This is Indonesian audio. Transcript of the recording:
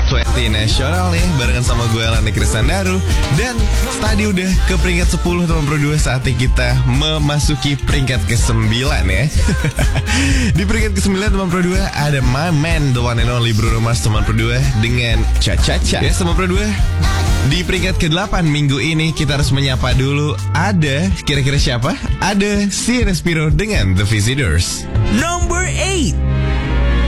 20 Nasional nih, barengan sama gue Lani Kristandaru. Dan tadi udah ke peringkat 10 teman Pro 2, saatnya kita memasuki peringkat ke-9 ya. Di peringkat ke-9 teman Pro 2 ada my man, the one and only Bruno Mars teman Pro 2 dengan Cha Cha Cha. Yes teman Pro 2, di peringkat ke-8 minggu ini kita harus menyapa dulu. Ada kira-kira siapa? Ada Sienna Spiro dengan The Visitors. Number 8.